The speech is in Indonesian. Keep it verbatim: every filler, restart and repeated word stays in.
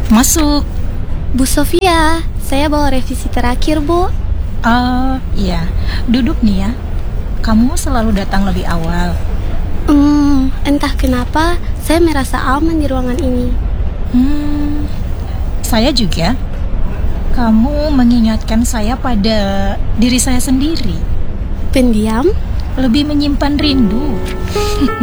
Masuk. Bu Sofia, saya bawa revisi terakhir, Bu. Oh, iya. Duduk nih ya. Kamu selalu datang lebih awal. Hmm, entah kenapa saya merasa aman di ruangan ini. Hmm, saya juga. Kamu mengingatkan saya pada diri saya sendiri. Pendiam? Lebih menyimpan rindu.